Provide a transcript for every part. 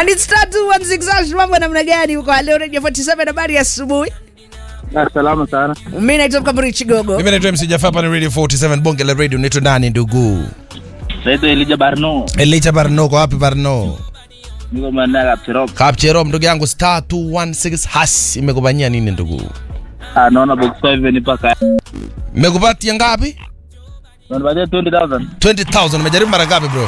And it's start 216 mambo namna gani huko leo Radio 47 habari asubuhi. Salama sana. Mimi naitwa Mkamburi Chigogo. Mimi naitwa MC Jaffa hapa ni Radio 47 Bonge la Radio. Naitwa nani ndugu? Naitwa Elijah Barno. Elijah Barno, kwa wapi Barno? Niko maana Kapcherop. Kapcherop ndugu yangu star 216 hash imekubanyia nini ndugu? Naona box 5 ni paka. Mmekupatia ngapi? Naona 20,000. 20,000 umejaribu mara ngapi bro?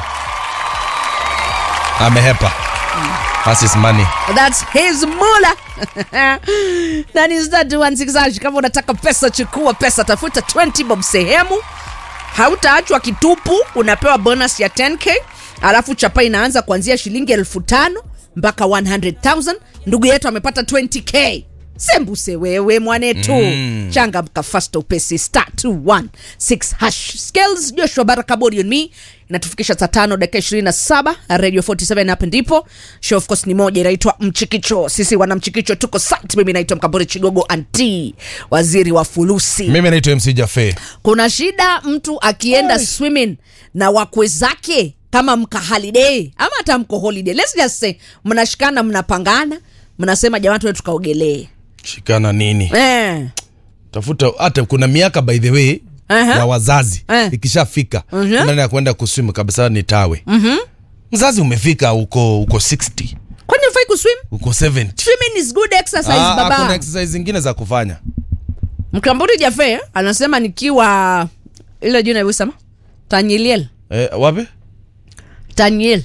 Amehepa. That's his money. That's his mula. That is that 216. Kama unataka pesa chukua pesa, tafuta 20 bob sehemu. Hautaachwa kitupu, unapewa bonus ya 10k. Alafu chapa inaanza kuanzia shilingi 5,000 mpaka 100,000. Ndugu yetu amepata 20k. Sembuse wewe mwanetu. Changa mka fast upesi star 216 hash. Skills Joshua Baraka Body on me. Inatufikisha saa 5 dakika 27 Radio 47 hapa ndipo. Show of course ni moja inaitwa Mchikicho. Sisi wana Mchikicho tuko site. Mimi naitwa Mkamburi Chigogo anti waziri wa fulusi. Mimi naitwa MC Jaffa. Kuna shida mtu akienda swimming na wakwe zake kama mka holiday ama hata mko holiday. Let's just say mnashikana mnapangana, mnasema jamani tuwe tukaogelee. Shikana nini? Tafuta hata kuna miaka by the way ya wazazi ikishafika nani ya kwenda kuswim kabisa ni tawe. Mzazi umefika uko 60. Kwani ufai kuswim? Uko 70. Swimming is good exercise baba. Kuna exercise zingine za kufanya. Mkamburi Jaffa anasema nikiwa ile jina yusema Tanyiliel. Wapi? Tanyil.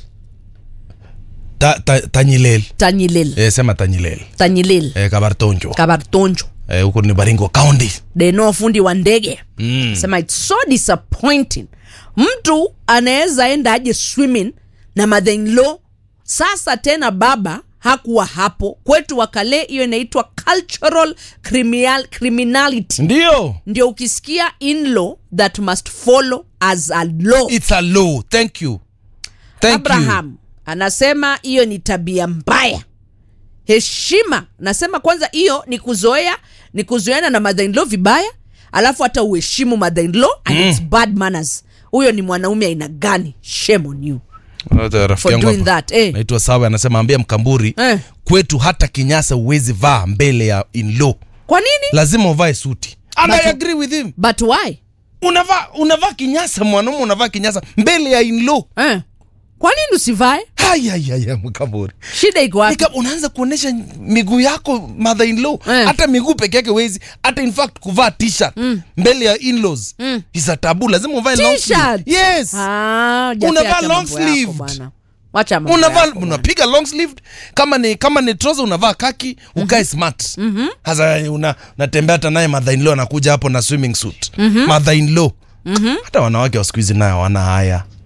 Tanyilel. Tanyilel. Sema Tanyilel. Tanyilel. Kabartonjo. Kabartonjo. Huko ni Baringo County. Deno fundi wa ndege. Sema it's so disappointing. Mtu anaweza enda aje swimming na mother-in-law. Sasa tena baba hakuwa hapo. Kwetu wakale hiyo inaitwa cultural criminality. Ndio ukisikia in-law that must follow as a law. It's a law. Thank you. Abraham anasema hiyo ni tabia mbaya. Heshima nasema kwanza hiyo ni kuzoeana na mother-in-law vibaya, alafu hata uheshimu mother-in-law and it's bad manners. Huyo ni mwanaume aina gani? Shame on you. For doing that. Naitwa Sawa anasema ambia Mkamburi kwetu hata kinyasa uwezi vaa mbele ya in-law. Kwa nini? Lazima uvae suti. And I agree with him. But why? Unavaa kinyasa mwanaume unavaa kinyasa mbele ya in-law. Kwa nini usivae? Haya Mkamburi. Shida iko wapi? Unaanza kuonesha miguu yako mother-in-law. Hata miguu peke yake wezi. Hata in fact kuvaa t-shirt mbele ya in-laws is a taboo. Lazima uvae long sleeve. Yes. Unavaa long sleeve. Wacha mambo. Unapiga long sleeve kama ni trouser unavaa kaki ukae smart. Sasa unatembea hata naye mother-in-law anakuja hapo na swimming suit. Mother-in-law. Hata wanawake wa siku hizi nayo wana haya.